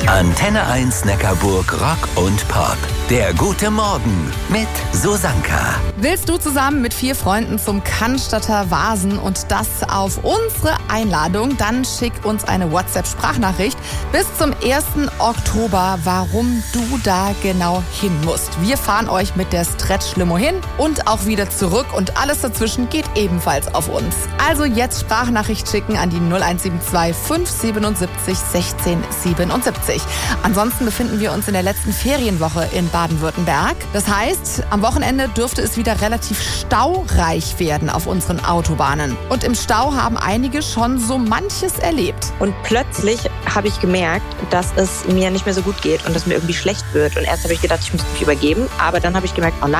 Antenne 1 Neckarburg Rock und Pop. Der gute Morgen mit Susanka. Willst du zusammen mit 4 Freunden zum Cannstatter Vasen und das auf unsere Einladung? Dann schick uns eine WhatsApp-Sprachnachricht bis zum 1. Oktober, warum du da genau hin musst. Wir fahren euch mit der Stretch-Limo hin und auch wieder zurück und alles dazwischen geht ebenfalls auf uns. Also jetzt Sprachnachricht schicken an die 0172 577 16 77. Ansonsten befinden wir uns in der letzten Ferienwoche in Baden-Württemberg. Das heißt, am Wochenende dürfte es wieder relativ staureich werden auf unseren Autobahnen. Und im Stau haben einige schon so manches erlebt. Und plötzlich habe ich gemerkt, dass es mir nicht mehr so gut geht und dass mir irgendwie schlecht wird. Und erst habe ich gedacht, ich muss mich übergeben. Aber dann habe ich gemerkt, oh nein,